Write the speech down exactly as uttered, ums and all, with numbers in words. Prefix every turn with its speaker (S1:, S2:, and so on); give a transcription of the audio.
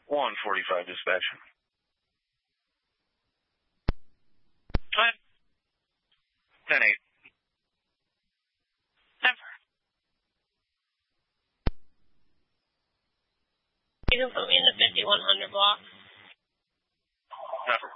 S1: one forty-five dispatch.
S2: What?
S1: ten eight.
S2: Never. You can put me in the fifty-one hundred block.
S1: Never.